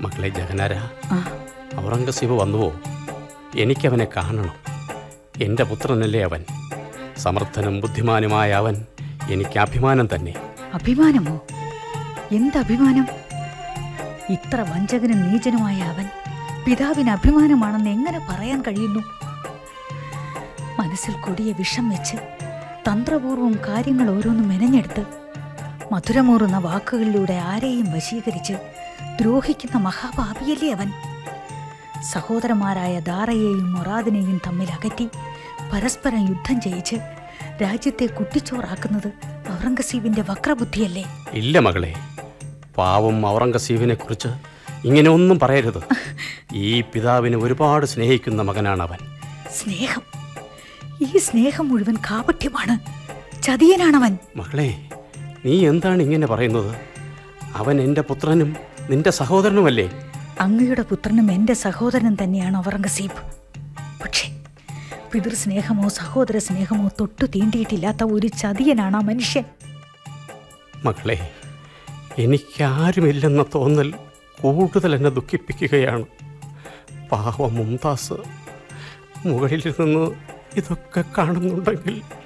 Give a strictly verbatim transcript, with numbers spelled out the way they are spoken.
മക്കളെ ജഗനാര, ഔറംഗസീബ് വന്നുവോ? എനിക്കവനെ കാണണം. എൻ്റെ പുത്രനല്ലേ അവൻ. സമർത്ഥനും ബുദ്ധിമാനുമായ അവൻ എനിക്ക് അഭിമാനം തന്നെ. അഭിമാനമോ? എന്തഭിമാനം? ഇത്ര വഞ്ചകനും നീചനുമായ അവൻ പിതാവിന് അഭിമാനമാണെന്ന് എങ്ങനെ പറയാൻ കഴിയുന്നു? മനസ്സിൽ കൊടിയ വിഷം വെച്ച് തന്ത്രപൂർവം കാര്യങ്ങൾ ഓരോന്നും മെനഞ്ഞെടുത്ത് മധുരമൂറുന്ന വാക്കുകളിലൂടെ ആരെയും വശീകരിച്ച് ദ്രോഹിക്കുന്ന മഹാപാപിയല്ലേ അവൻ. സഹോദരന്മാരായ ദാറയെയും മൊറാദിനെയും തമ്മിൽ അകറ്റി പരസ്പരം യുദ്ധം ചെയ്യിച്ച് രാജ്യത്തെ കുട്ടിച്ചോറാക്കുന്നത് ഔറംഗസീബിന്റെ വക്രബുദ്ധിയല്ലേ? ഇല്ല മകളെ, പാവം ഔറംഗസീബിനെ കുറിച്ച് ഇങ്ങനെ ഒന്നും പറയരുത്. ഈ പിതാവിനെ ഒരുപാട് സ്നേഹിക്കുന്ന മകനാണവൻ. സ്നേഹം? ഈ സ്നേഹം മുഴുവൻ കാപട്യമാണ്. ചതിയനാണവൻ. മകളെ, നീ എന്താണ് ഇങ്ങനെ പറയുന്നത്? അവൻ എൻ്റെ പുത്രനും നിന്റെ സഹോദരനുമല്ലേ? അങ്ങയുടെ പുത്രനും എൻ്റെ സഹോദരനും തന്നെയാണ് ഔറംഗസീബ്. പക്ഷേ പിതൃസ്നേഹമോ സഹോദര സ്നേഹമോ തൊട്ടു തീണ്ടിയിട്ടില്ലാത്ത ഒരു ചതിയനാണ് ആ മനുഷ്യൻ. മകളെ, എനിക്കാരുമില്ലെന്ന തോന്നൽ കൂടുതൽ എന്നെ ദുഃഖിപ്പിക്കുകയാണ്. പാവം മുംതാസ് മുകളിൽ നിന്ന് ഇതൊക്കെ കാണുന്നുണ്ടെങ്കിൽ